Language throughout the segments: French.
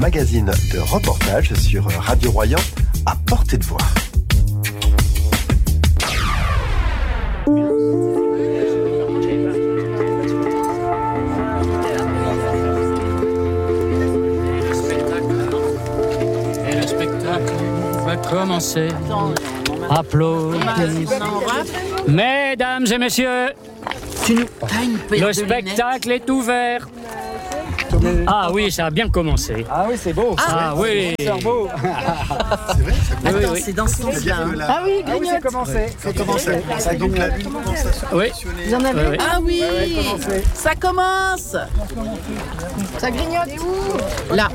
magazine de reportage sur Radio Royan à portée de voix. Et le spectacle va commencer. Applaudissements. Mesdames et messieurs, le spectacle est ouvert. Ah oui, ça a bien commencé. Ah oui, c'est beau. Ah oui. C'est beau. C'est vrai, ça Attends, oui. c'est dans ce sens-là. Ah oui, c'est commencé. c'est commencé. Ça, donc la lune commence à se Oui. positionner. Vous en avez Oui. Ah oui, commencé. ça commence. Ça grignote où? Là.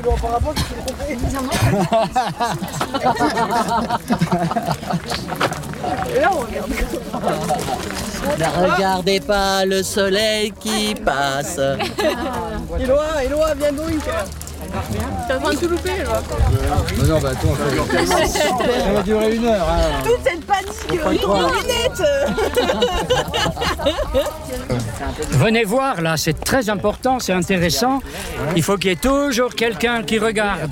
Ne regardez pas le soleil qui passe. Éloi, viens donc. T'es en train de tout louper, là. Non, bah attends, ça va durer 1 heure. Hein. Toute cette panique, lunettes. Venez voir là, c'est très important, c'est intéressant. Il faut qu'il y ait toujours quelqu'un qui regarde.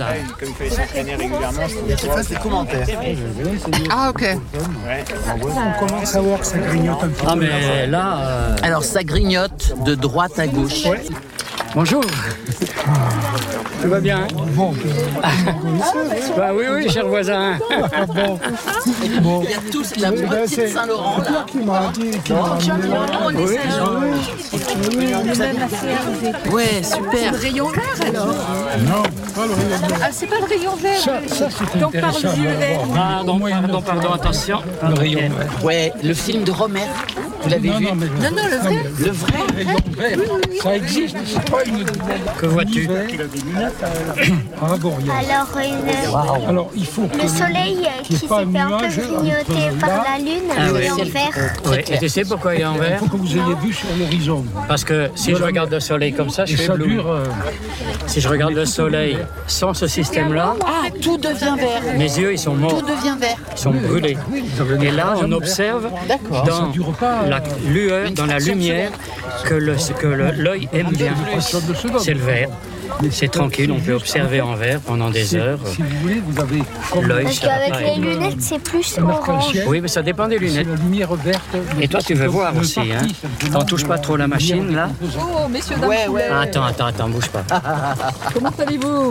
Et qui fasse des commentaires. Ah, ok. On commence à voir que ça grignote un petit peu. Ah mais là... Alors ça grignote de droite à gauche. Bonjour. Tout va bien? Bon, Bah oui, cher voisin. bon. Il y a tous la petite Saint-Laurent là. Qui m'a dit, qui m'a amené Ouais, super. Rayon vert, alors. Non, pas le rayon vert. Ah, c'est pas le rayon vert. Ça c'est Donc, par intéressant. les yeux verts. Pardon, attention. Le rayon vert. Ouais, le film de Romer. Vous l'avez vu? Non, mais Non, le vrai. Le vrai. rayon vert, ça existe, c'est pas une... Que vois-tu? Ah bon, il y a- Alors, il faut que Le soleil qui qu'il y ait s'est pas fait un un peu nuage grignoter entre par là. la lune Ah oui. et en vert. Oui, et tu sais pourquoi il est en il vert? faut que vous ayez vu sur l'horizon. Parce que si je regarde le soleil comme ça, je Et suis ça ébloui. dure... Si je regarde le soleil sans ce système-là, Ah, tout devient vert. mes yeux, ils sont morts, Tout devient vert. ils sont brûlés. Et là, on observe D'accord. dans dure pas, la lueur, dans la lumière, que l'œil aime bien. C'est le vert. C'est tranquille, on peut observer en vert pendant des heures. Si vous voulez, vous avez comme L'œil, Parce ça va qu'avec pas les être- lunettes, c'est plus un orange. arc-en-ciel. Oui, mais ça dépend des C'est lunettes. la lumière verte. Et toi, tu veux voir aussi, hein? T'en touches pas trop la machine, là? Oh, messieurs, dames, Ouais, ouais. Attends, bouge pas. comment allez-vous?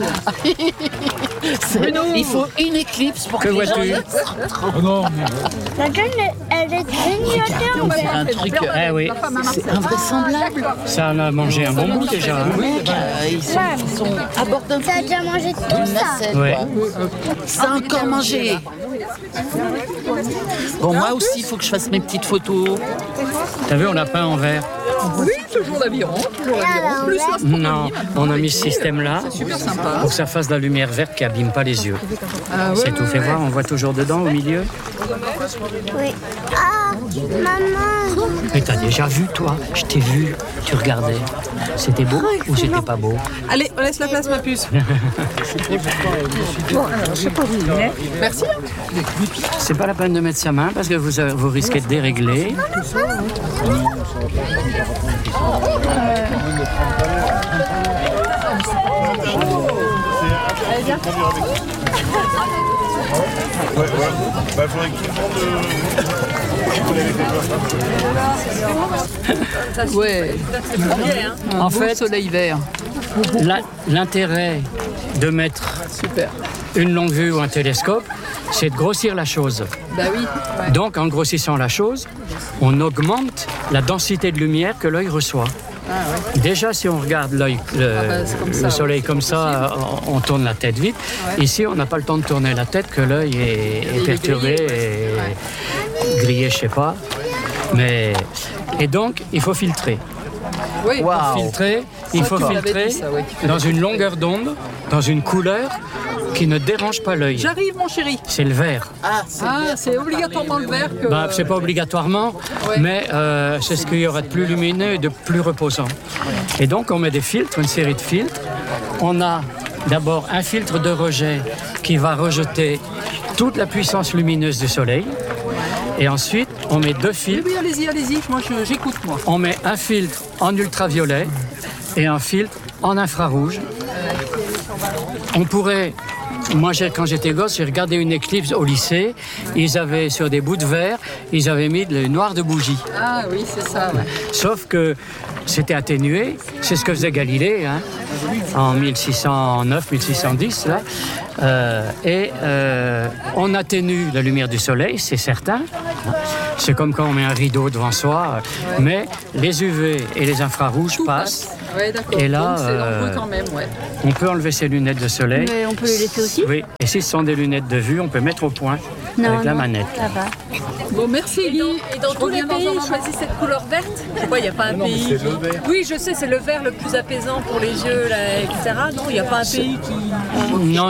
Il faut une éclipse pour Que que les gens... vois-tu? Oh non, mais La lune, elle est grignotée en C'est vert. un truc... Eh oui, C'est invraisemblable. ça en a mangé un bon bout déjà. Hein? Ils sont à bord d'un T'as déjà mangé tout d'une ça? nacelle, Ouais. quoi. Ça a encore mangé. Bon, moi aussi, il faut que je fasse mes petites photos. T'as vu, on l'a peint en vert. Oui, toujours l'aviron. Toujours l'aviron. Plus l'astronomie. Non, on a mis ce système-là Super sympa. pour que ça fasse de la lumière verte qui abîme pas les yeux. Ah, ouais, C'est tout. Fais voir, on voit toujours dedans, au milieu. Oui. Ah, maman. Mais t'as déjà vu, toi? Je t'ai vu. Tu regardais. C'était beau ou c'était pas beau? Allez, on laisse la place, ma puce. Merci. C'est pas la peine de mettre sa main parce que vous risquez de dérégler. Bah, faudrait que tout le monde. Ouais. En fait, Soleil vert. l'intérêt de mettre Super. une longue vue ou un télescope, c'est de grossir la chose. Bah oui. Ouais. Donc, en grossissant la chose, on augmente la densité de lumière que l'œil reçoit. Déjà, si on regarde l'œil, c'est comme ça, le soleil comme ça, on tourne la tête vite. Ici, on n'a pas le temps de tourner la tête, que l'œil est perturbé et grillé, je sais pas. Et donc, il faut filtrer. Oui. Il faut tu l'avais filtrer dit, ça, ouais, qu'il fallait dans une longueur d'onde, dans une couleur qui ne dérange pas l'œil. J'arrive, mon chéri. C'est le vert. Ah, C'est obligatoirement le vert que... Bah, c'est pas obligatoirement, Ouais. mais c'est ce qu'il y aura de plus lumineux et de plus reposant. Et donc, on met des filtres, une série de filtres. On a d'abord un filtre de rejet qui va rejeter toute la puissance lumineuse du soleil. Et ensuite, on met deux filtres. Oui, allez-y. Moi, j'écoute, moi. On met un filtre en ultraviolet et un filtre en infrarouge. On pourrait... Moi, quand j'étais gosse, j'ai regardé une éclipse au lycée. Ils avaient, sur des bouts de verre, ils avaient mis le noir de bougie. Ah oui, c'est ça. Ouais. Sauf que c'était atténué. C'est ce que faisait Galilée, hein, en 1609, 1610, là. On atténue la lumière du soleil, c'est certain. C'est comme quand on met un rideau devant soi. Mais les UV et les infrarouges passent. Ouais, d'accord. Et là, donc c'est dangereux quand même, ouais. On peut enlever ses lunettes de soleil. Mais on peut les laisser aussi? Oui. Et si ce sont des lunettes de vue, on peut mettre au point avec la manette. Ça va. Bon, merci Guy. Et dans tous les pays, on choisit cette couleur verte. Pourquoi il n'y a pas un pays Oui, je sais, c'est le vert le plus apaisant pour les yeux, là, etc. Non, il n'y a pas un pays qui... Non.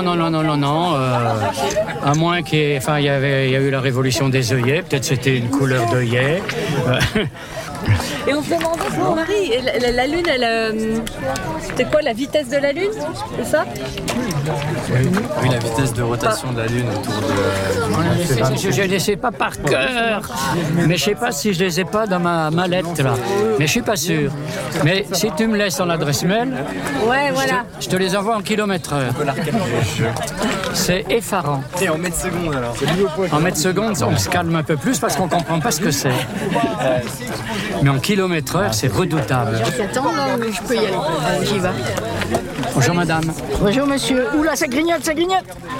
À moins qu'il y ait... Enfin, il y a eu la révolution des œillets. Peut-être c'était une couleur d'œillet. Et on se demandait, Marie, la Lune, c'était quoi la vitesse de la Lune? C'est ça? Oui, la vitesse de rotation de la Lune autour de... Je ne les sais pas par cœur, mais je ne sais pas si je les ai pas dans ma mallette là. Mais je suis pas sûr. Mais si tu me laisses ton adresse mail, ouais, voilà. Je te les envoie en kilomètres-heure. C'est effarant. Et en mètres secondes alors. En mètres secondes, on se calme un peu plus parce qu'on comprend pas ce que c'est. Mais en kilomètres-heure, c'est redoutable. J'attends là où je peux y aller. J'y vais. Bonjour madame. Bonjour monsieur. Oula, ça grignote, ça grignote.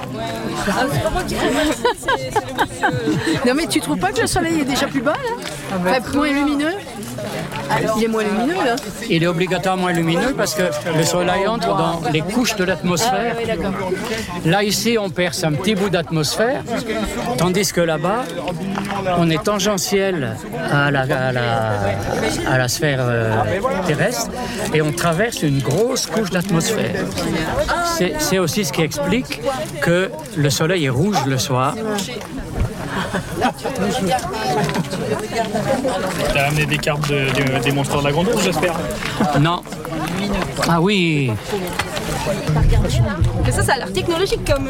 Non mais tu trouves pas que le soleil est déjà plus bas là? Enfin, moins lumineux? Il est moins lumineux là? Il est obligatoirement lumineux parce que le soleil entre dans les couches de l'atmosphère. Oui, d'accord. Là ici on perce un petit bout d'atmosphère, tandis que là-bas on est tangentiel à la sphère terrestre et on traverse une grosse couche d'atmosphère. C'est aussi ce qui explique que le soleil est rouge le soir. T'as amené des cartes des monstres de la Grande Ourse, j'espère? Non. Ah oui. Mais ça a l'air technologique comme...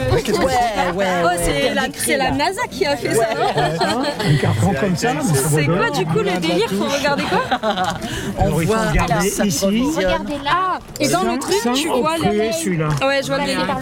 c'est la NASA qui a fait ça. Un carton comme ça. C'est quoi du coup le délire? Faut regarder quoi? On voit regarder ici. Regardez là. Ah, et dans le truc, tu vois le... celui-là. Ouais, je vois le délire.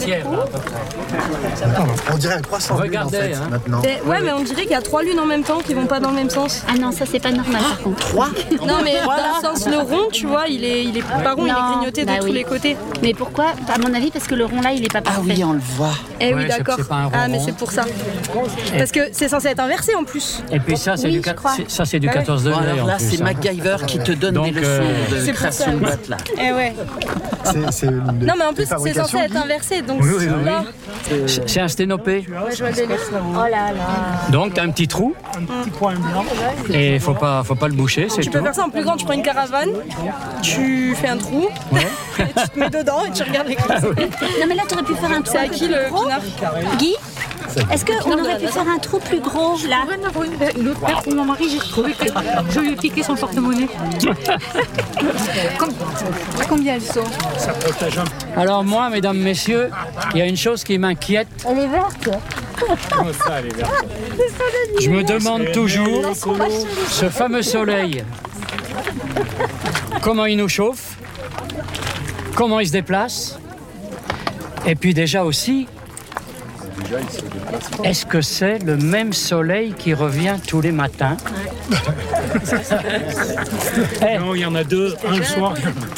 On dirait un croissant Regardez, en fait, hein. maintenant. Ouais, mais on dirait qu'il y a 3 lunes en même temps qui vont pas dans le même sens. Ah non, ça c'est pas normal par contre. 3 Non, mais dans le sens, le rond, tu vois, il est pas rond, il est grignoté de tous les côtés. Mais pourquoi? À mon avis, parce que le rond là, il est pas parfait. Ah oui, on le voit. Eh oui, Ouais, d'accord. c'est pas un rond Ah, mais rond. c'est pour ça. Parce que c'est censé être inversé en plus. Et puis ça, c'est Oui, du, je crois. ça, c'est du 14 Bon, degrés alors là, en plus. c'est hein. MacGyver qui te donne Donc, des leçons de c'est pour création ça, de oui. boîte là. Eh ouais. C'est une Non, mais en plus, c'est fabrication. censé être inversé. Donc là, C'est un sténopé. ouais, je vois le délire. Oh là là. Donc, tu as un petit trou Un petit point blanc. et faut pas le boucher, c'est Tu tout. peux faire ça en plus grand, tu prends une caravane, tu fais un trou, et tu te mets dedans et tu regardes les classes. Non mais là, t'aurais pu faire un trou. C'est à qui le pinard? Guy, est-ce qu'on aurait pu faire un trou plus gros là? Une autre paire pour mon mari, j'ai trouvé que je lui ai piqué son porte-monnaie. Combien elles sont? Ça protège un peu. Alors moi, mesdames, messieurs, il y a une chose qui m'inquiète. Elle est verte. Je me demande toujours, ce fameux soleil, comment il nous chauffe, comment il se déplace, et puis déjà aussi, est-ce que c'est le même soleil qui revient tous les matins? Non, il y en a deux, un le soir.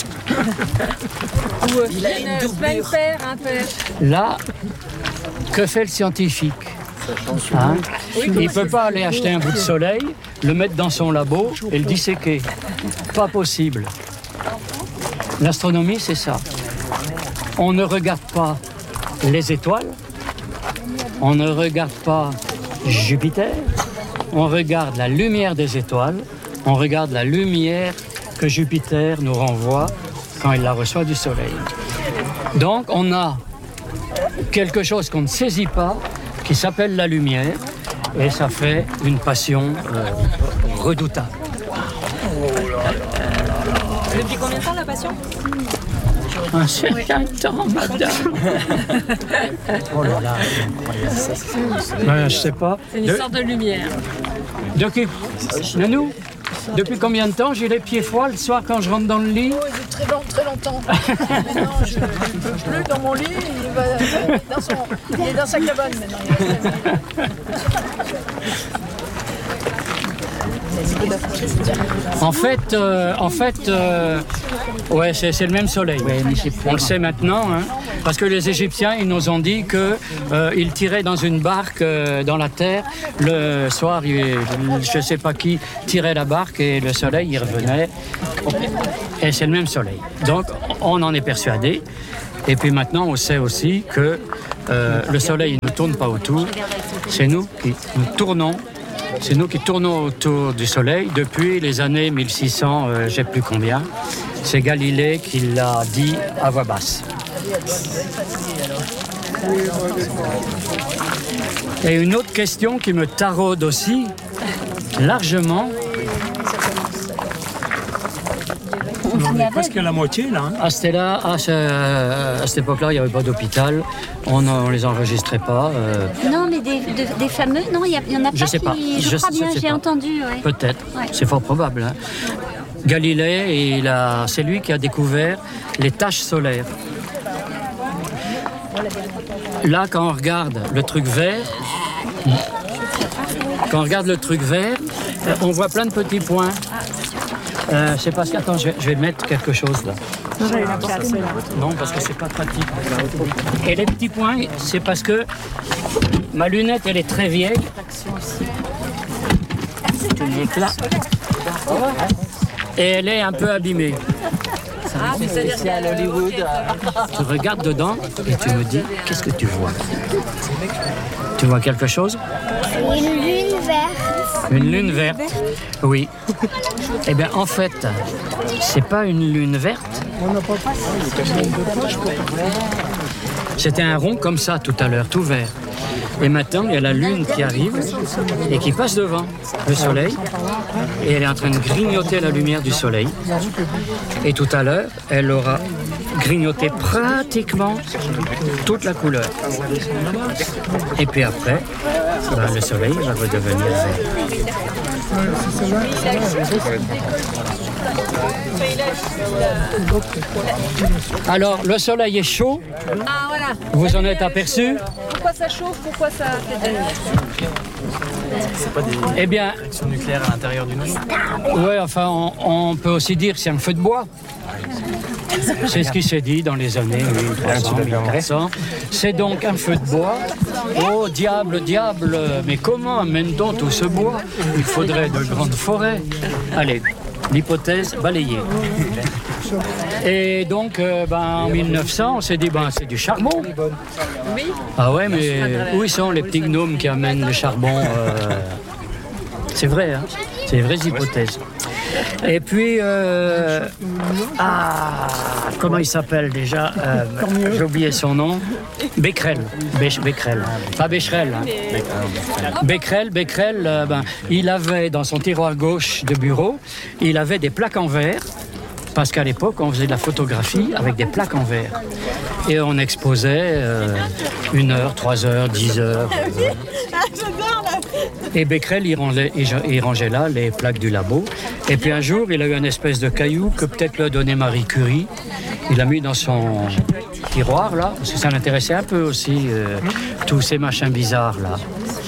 Il a une doublure. Là, que fait le scientifique? Hein? Il ne peut pas aller acheter un bout de soleil, le mettre dans son labo et le disséquer. Pas possible. L'astronomie, c'est ça. On ne regarde pas les étoiles, on ne regarde pas Jupiter, on regarde la lumière des étoiles, on regarde la lumière que Jupiter nous renvoie quand il la reçoit du soleil. Donc, on a quelque chose qu'on ne saisit pas, qui s'appelle la lumière, et ça fait une passion redoutable. Depuis combien de temps la passion? Un certain temps, madame. Oh là là, je sais pas. C'est une sorte de lumière. De qui? De nous? Depuis combien de temps j'ai les pieds froids le soir quand je rentre dans le lit? Oh, il est très longtemps. Maintenant, je ne peux plus dans mon lit, il est dans sa cabane maintenant. En fait, ouais, c'est le même soleil. On le sait maintenant, hein, parce que les Égyptiens, ils nous ont dit qu'ils tiraient dans une barque dans la terre. Le soir, je ne sais pas qui tirait la barque et le soleil, il revenait. Et c'est le même soleil. Donc, on en est persuadé. Et puis maintenant, on sait aussi que le soleil ne tourne pas autour. C'est nous qui nous tournons. C'est nous qui tournons autour du soleil depuis les années 1600, je ne sais plus combien. C'est Galilée qui l'a dit à voix basse. Et une autre question qui me taraude aussi, largement. On est presque à la moitié là. À cette époque-là, il n'y avait pas d'hôpital. On ne les enregistrait pas. Non, mais des fameux, non, il y en a pas. Je sais pas. Je crois bien, j'ai entendu. Ouais. Peut-être. Ouais. C'est fort probable. Hein. Galilée, c'est lui qui a découvert les taches solaires. Là, quand on regarde le truc vert, on voit plein de petits points. C'est parce que, attends, je vais mettre quelque chose là. Non, parce que c'est pas pratique. Et les petits points, c'est parce que ma lunette, elle est très vieille. Là. Et elle est un peu abîmée. C'est à Hollywood. Tu regardes dedans et tu me dis, qu'est-ce que tu vois? Tu vois quelque chose? Une lune verte. Une lune verte? Oui. Eh bien, en fait, c'est pas une lune verte. C'était un rond comme ça tout à l'heure, tout vert. Et maintenant, il y a la lune qui arrive et qui passe devant le soleil. Et elle est en train de grignoter la lumière du soleil. Et tout à l'heure, elle aura grignoté pratiquement toute la couleur. Et puis après, le soleil va redevenir vert. Alors, le soleil est chaud. Ah, voilà. Vous en êtes aperçu? Pourquoi ça chauffe? Pourquoi ça fait C'est pas des Eh bien, réactions nucléaires à l'intérieur d'une usine? ouais, enfin, on peut aussi dire que c'est un feu de bois. C'est ce qui s'est dit dans les années 1300, 1400. C'est donc un feu de bois. Oh, diable, diable, mais comment amène-t-on tout ce bois? Il faudrait de grandes forêts. Allez, l'hypothèse balayée. Et donc, en 1900, on s'est dit, c'est du charbon. Oui. Ah ouais, mais où ils sont les petits gnomes qui amènent le charbon? C'est vrai, hein? C'est des vraies hypothèses. Et puis, comment il s'appelle déjà? J'ai oublié son nom. Becquerel. Pas Becherel. Hein. Becquerel, il avait dans son tiroir gauche de bureau, il avait des plaques en verre. Parce qu'à l'époque, on faisait de la photographie avec des plaques en verre. Et on exposait 1 heure, 3 heures, 10 heures. Et Becquerel, il rangeait là les plaques du labo. Et puis un jour, il a eu une espèce de caillou que peut-être lui a donné Marie Curie. Il l'a mis dans son tiroir, là, parce que ça l'intéressait un peu aussi, tous ces machins bizarres, là.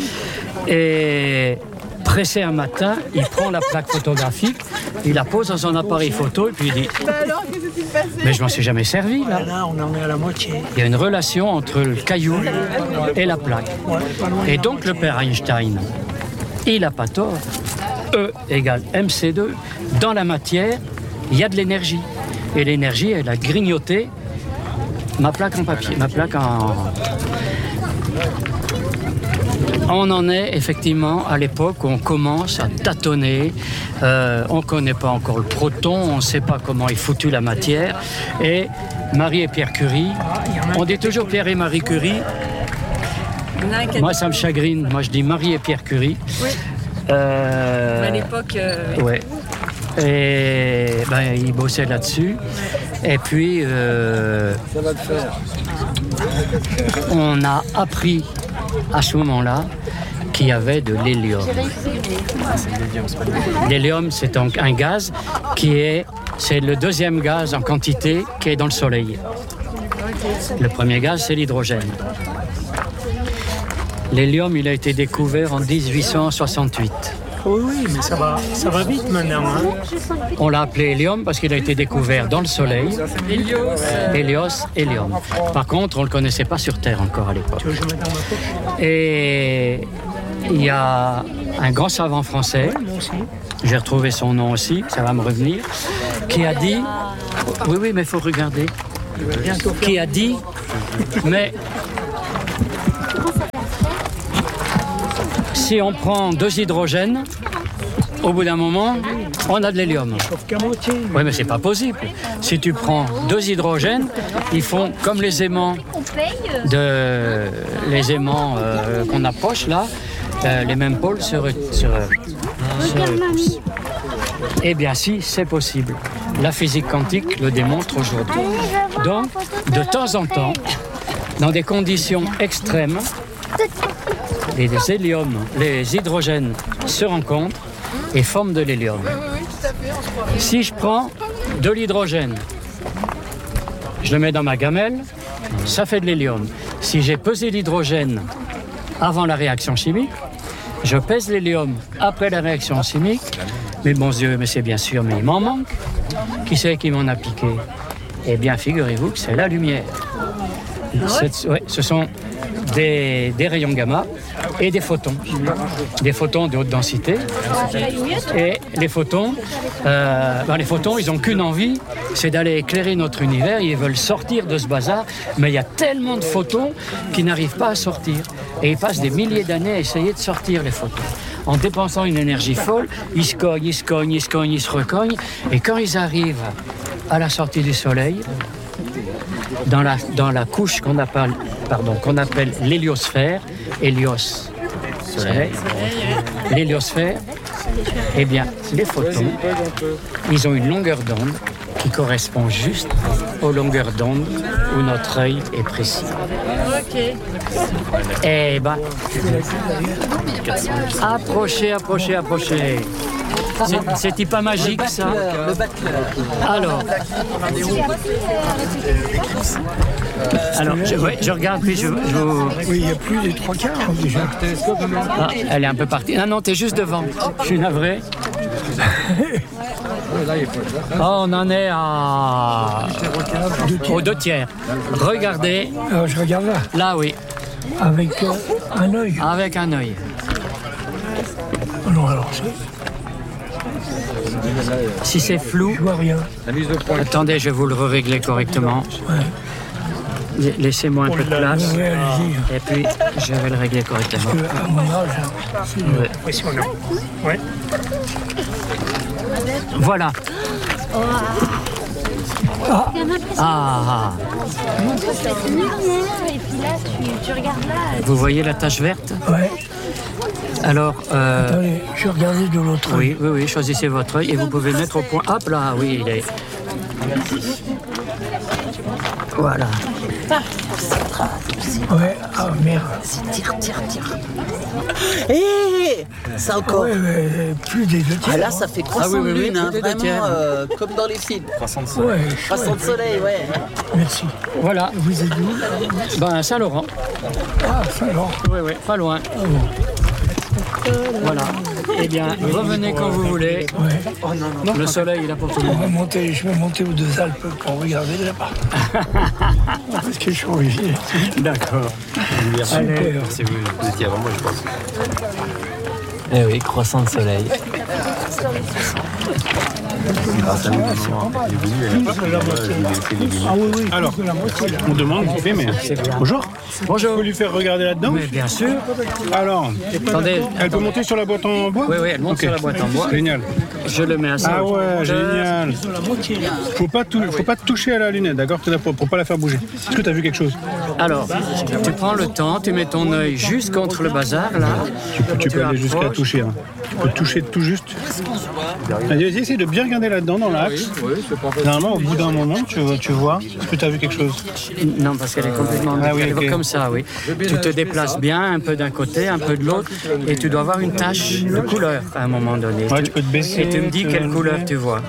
Et pressé un matin, il prend la plaque photographique, il la pose dans son appareil photo et puis il dit alors, qu'est-ce qui s'est passé? mais je m'en suis jamais servi là. Là, on en est à la moitié. Il y a une relation entre le caillou et la plaque. Et donc le père Einstein, il n'a pas tort. E égale MC2. Dans la matière, il y a de l'énergie. Et l'énergie, elle a grignoté ma plaque en papier, ma plaque en... On en est effectivement à l'époque où on commence à tâtonner, on ne connaît pas encore le proton, on ne sait pas comment est foutue la matière. Et Marie et Pierre Curie, on dit toujours Pierre et Marie Curie. Moi ça me chagrine, moi je dis Marie et Pierre Curie. Oui. À l'époque... Ouais. Et ils bossaient là-dessus. Et puis, ça va le faire. On a appris à ce moment-là qu'il y avait de l'hélium. L'hélium, c'est donc un gaz c'est le deuxième gaz en quantité qui est dans le Soleil. Le premier gaz, c'est l'hydrogène. L'hélium, il a été découvert en 1868. Oui, mais ça va vite maintenant. Hein. On l'a appelé hélium parce qu'il a été découvert dans le Soleil. Hélium. Par contre, on ne le connaissait pas sur Terre encore à l'époque. Et il y a un grand savant français, j'ai retrouvé son nom aussi, ça va me revenir, qui a dit, oui, mais il faut regarder, qui a dit, mais si on prend 2 hydrogènes, au bout d'un moment, on a de l'hélium. Oui, mais c'est pas possible. Si tu prends 2 hydrogènes, ils font comme les aimants qu'on approche là, les mêmes pôles se repoussent. Eh bien si, c'est possible. La physique quantique le démontre aujourd'hui. Donc, de temps en temps, dans des conditions extrêmes, les hydrogènes se rencontrent et forment de l'hélium. Si je prends de l'hydrogène, je le mets dans ma gamelle, ça fait de l'hélium. Si j'ai pesé l'hydrogène avant la réaction chimique, je pèse l'hélium après la réaction chimique, mais bon Dieu, mais c'est bien sûr, mais il m'en manque. Qui c'est qui m'en a piqué? Eh bien, figurez-vous que c'est la lumière. Ce sont des rayons gamma et des photons de haute densité. Et les photons, ils n'ont qu'une envie, c'est d'aller éclairer notre univers. Ils veulent sortir de ce bazar, mais il y a tellement de photons qui n'arrivent pas à sortir. Et ils passent des milliers d'années à essayer de sortir les photons. En dépensant une énergie folle, ils se cognent, ils se recognent. Et quand ils arrivent à la sortie du Soleil, dans la couche qu'on appelle l'héliosphère, l'héliosphère, eh bien, les photons, ils ont une longueur d'onde qui correspond juste aux longueurs d'onde où notre œil est précis. Ok. Eh ben, approchez. C'est pas magique, ça. Alors, je regarde, puis je vous... Oui, il y a plus des 3 quarts déjà. Ah, elle est un peu partie. Non, t'es juste devant. Je suis navré. Oh, on en est aux 2 tiers. Regardez. Alors, je regarde là. Là, oui. Avec un œil. Avec un œil. Non, alors c'est... Si c'est flou, je vois rien. Attendez, je vais vous le régler correctement. Ouais. Laissez-moi un peu de place. Et puis, je vais le régler correctement. Parce que à mon âge, ouais. Voilà. Vous voyez la tache verte? Ouais. Alors, attendez, je regardais de l'autre œil. Oui, choisissez votre œil et vous pouvez le mettre au point. Hop là, oui, il est. Voilà. Ouais, ah merde. Tire. Hé, ça encore. Ouais, plus des 2 tiers. Ah là, ça fait croissant de lune, hein, vraiment, comme dans les films. Croissant de soleil. Ouais, croissant de soleil, ouais. Merci. Voilà. Vous êtes où? Ben, Saint-Laurent. Ah, Saint-Laurent. Oui, pas loin. Voilà. Eh bien, revenez quand vous voulez. Ouais. Oh, non. Le soleil est là pour tout le monde. Je vais monter aux 2 Alpes pour regarder là-bas. Parce que je suis obligé. D'accord. Super. C'est vous étiez avant moi, je pense. Eh oui, croissant de soleil. Alors, on demande qui fait, mais bonjour. Bonjour. Faut lui faire regarder là-dedans. Mais bien sûr. Alors, attendez. Elle peut monter sur la boîte en bois? Oui, elle monte sur la boîte en bois. Génial. Je le mets à ça. Ah ouais, génial. Faut pas toucher à la lunette, d'accord? Pour pas la faire bouger. Est-ce que tu as vu quelque chose? Alors, tu prends le temps, tu mets ton œil juste contre le bazar, là. Tu peux aller jusqu'à toucher. Hein. Tu peux toucher tout juste. Là, Essaye de bien regarder là-dedans, dans l'axe. Oui, c'est parfait. Normalement, au bout d'un moment, tu vois. Est-ce que tu as vu quelque chose? Non, parce qu'elle est complètement comme ça, oui. Tu te déplaces bien, un peu d'un côté, un peu de l'autre, et tu dois avoir une tache de couleur à un moment donné. Ouais, tu peux te baisser. Et tu me dis quelle couleur tu vois.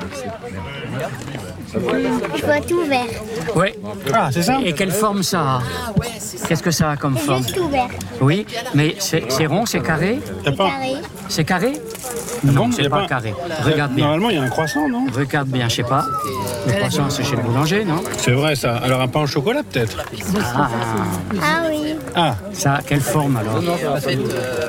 Je vois tout vert. Oui. Ah, c'est ça? Et quelle forme ça a? Qu'est-ce que ça a comme forme? Juste tout vert. Oui, mais c'est rond, c'est carré? T'as pas... Carré. C'est carré? Non, Non, c'est pas carré. Regarde bien. Normalement, il y a un croissant, non? Regarde bien, je sais pas. Le croissant, c'est chez le boulanger, non? C'est vrai, ça. Alors, un pain au chocolat, peut-être? Ah, Ah oui. Ah, ça a quelle forme alors? La forme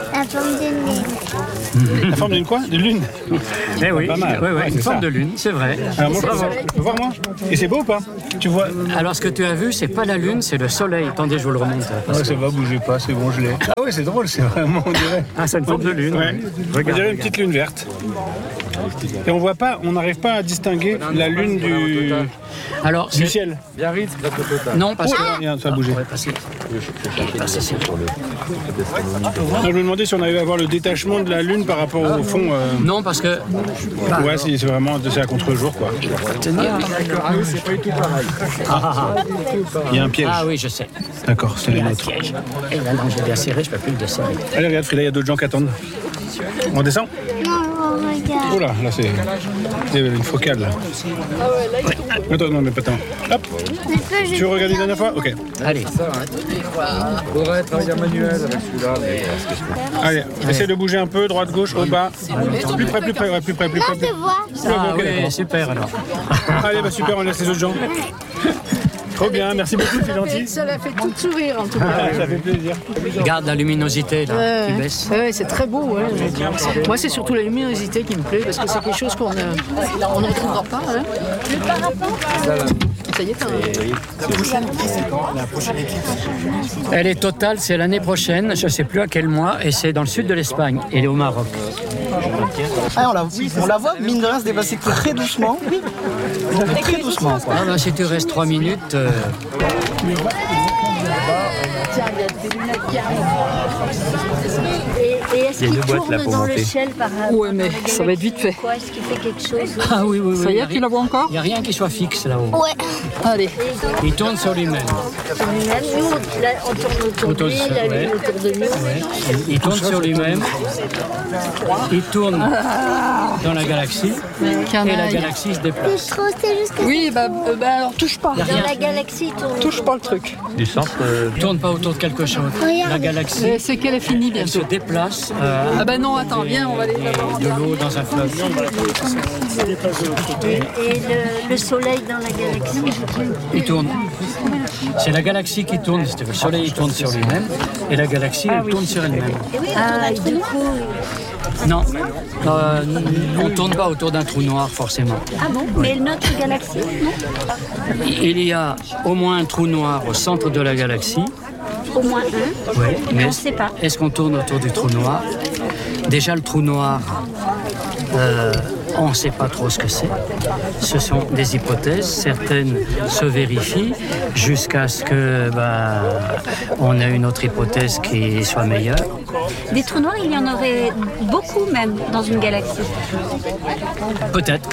d'une lune. la forme d'une quoi? D'une lune? Eh oui, Pas mal. oui, Ouais, une c'est forme ça. de lune, c'est vrai. Alors, moi, je peux voir, moi? Et c'est beau ou pas? Tu vois? Alors, ce que tu as vu, c'est pas la lune, c'est le soleil. Attendez, je vous le remonte. Ouais, ça va, bougez pas, c'est bon, je l'ai. Ah ouais, c'est drôle, c'est vraiment, on dirait. Ah, c'est une forme de lune. Ouais. On dirait une petite lune verte. Et on n'arrive pas à distinguer la lune du Alors, ciel. Biarritz, plateau total. non, parce que... Ça a bougé. On va passer. Je me demandais si on arrivait à voir le détachement de la lune par rapport au fond. Non, parce que... Ouais, c'est vraiment à contre-jour, quoi. Ah oui, c'est pas du tout pareil. Il y a un piège. Ah oui, je sais. D'accord, c'est Il y les a un nôtres. piège. Et là, non, je l'ai desserré, je peux plus le desserrer. Allez, regarde, Frida, il y a d'autres gens qui attendent. On descend? Non, regarde. Oh là, c'est une focale, là. Attends, non, mais pas tant. Hop, tu veux regarder une dernière fois? Ok. Allez. Faudrait travailler en manuel avec celui-là. Allez, essaie de bouger un peu, droite, gauche, au bas. Plus près, ouais, plus près. Là, je vois. Ah ok, oui, d'accord. super alors. Allez, bah super, on laisse les autres gens. Trop bien, merci beaucoup, c'est gentil. Ça l'a fait tout sourire en tout cas. Ah, ça fait plaisir. Regarde la luminosité là, qui baisse. Ouais, c'est très beau. Ouais. Moi, c'est surtout la luminosité qui me plaît parce que c'est quelque chose qu'on ne retrouvera pas. Hein. Ça y est, Elle est totale, c'est l'année prochaine, je ne sais plus à quel mois, et c'est dans le sud de l'Espagne, et au Maroc. Ah, on la voit, mine de rien, se dépasser très doucement. Très doucement, quoi. Ah bah, si tu restes 3 minutes... Et est-ce qu'il tourne dans le ciel par hasard? Ouais, mais ça va être vite fait. Quoi, est-ce qu'il fait quelque chose? Ah oui, oui, oui. Ça y est, tu la vois encore? Il n'y a rien qui soit fixe là-haut. Ouais. Allez. Il tourne sur lui-même. Sur lui-même, nous, là, on tourne autour de lui, la lune autour de nous. Ouais. Il tourne sur lui-même. Il tourne dans la galaxie. Et la galaxie se déplace. Oui, bah alors touche pas. Dans la galaxie, tourne. Touche pas le truc. Du centre. Tourne pas autour de quelque chose. La galaxie, C'est qu'elle est finie elle se bientôt. déplace. Ah bah non, attends, viens, on va aller de l'eau dans un fleuve. Et le soleil dans la galaxie. Il tourne. C'est la galaxie qui tourne. Le soleil il tourne sur lui-même et la galaxie elle tourne sur elle-même. Ah, du coup. Non, on ne tourne pas autour d'un trou noir forcément. Ah bon? Mais notre galaxie, non? Il y a au moins un trou noir au centre de la galaxie. Au moins un. Oui, mais on ne sait pas. Est-ce qu'on tourne autour du trou noir? Déjà le trou noir, on ne sait pas trop ce que c'est. Ce sont des hypothèses, certaines se vérifient jusqu'à ce que on ait une autre hypothèse qui soit meilleure. Des trous noirs, il y en aurait beaucoup même dans une galaxie. Peut-être.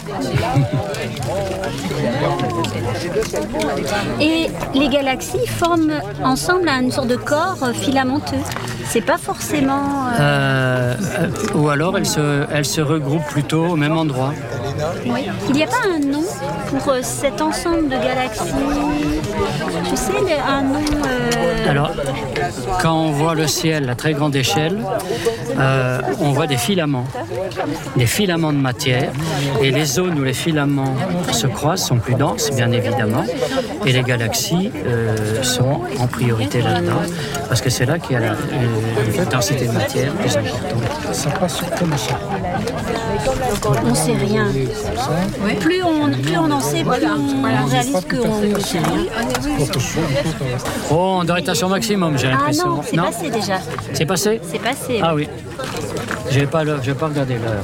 Et les galaxies forment ensemble une sorte de corps filamenteux. C'est pas forcément... Ou alors elles se regroupent plutôt au même endroit. Oui. Il n'y a pas un nom pour cet ensemble de galaxies? Tu sais, un nom... Alors, quand on voit le ciel à très grande échelle, on voit des filaments de matière, et les zones où les filaments se croisent sont plus denses, bien évidemment, et les galaxies sont en priorité là-dedans, parce que c'est là qu'il y a la densité de matière plus importante. Ça passe comme ça. On ne sait rien. Plus on en sait, plus on réalise qu'on ne sait rien. Oh, on doit être à son maximum, j'ai Ah l'impression. non, c'est passé déjà. C'est passé? C'est passé. Ah oui. Je vais pas regarder l'heure.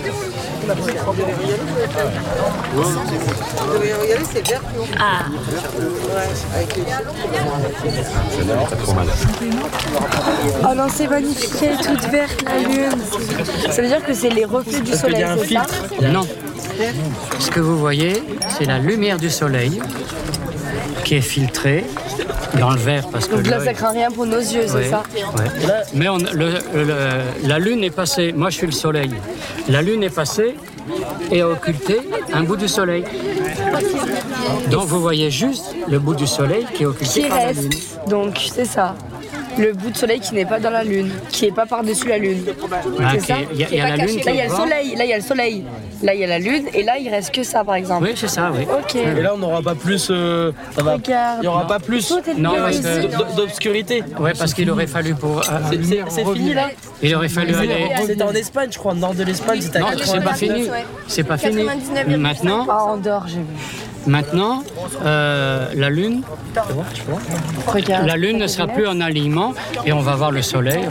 Ah. Oh non, c'est magnifique, elle est toute verte la lune. Ça veut dire que c'est les reflets du soleil, c'est ça? Non, Ce que vous voyez, c'est la lumière du soleil qui est filtrée dans le verre parce que donc là, ça craint rien pour nos yeux, c'est ça? Ouais. Mais la lune est passée. Moi, je suis le soleil. La lune est passée et a occulté un bout du soleil. Donc, vous voyez juste le bout du soleil qui est occulté par la lune. Donc, c'est ça. Le bout de soleil qui n'est pas dans la lune, qui n'est pas par-dessus la lune. C'est ça? Il y a la lune. Là, il y a le soleil. Là, il y a le soleil. Là, il y a la lune. Et là, il reste que ça, par exemple. Oui, c'est ça, oui. Ok. Et là, on n'aura pas plus. Regarde. Il n'y aura pas plus d'obscurité. Oui, parce qu'il aurait fallu pour. C'est fini là? Il aurait fallu aller. C'était en Espagne, je crois, nord de l'Espagne. Non, c'est pas fini. C'est pas fini. Maintenant. Ah, Andorre, j'ai vu. Maintenant, la lune. Regarde. La lune ne sera plus en alignement et on va voir le soleil.